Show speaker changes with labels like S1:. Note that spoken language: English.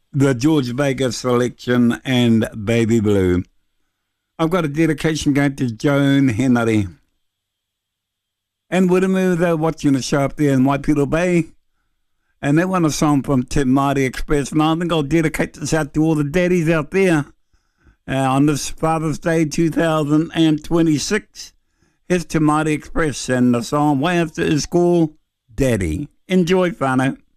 S1: the George Vegas selection and Baby Blue. I've got a dedication going to Joan Henry. And Widdermoo, they're watching the show up there in Waipiro Bay. And they want a song from Te Māori Express. And I think I'll dedicate this out to all the daddies out there on this Father's Day 2026. Here's Te Māori Express, and the song way after is called Daddy. Enjoy, whānau.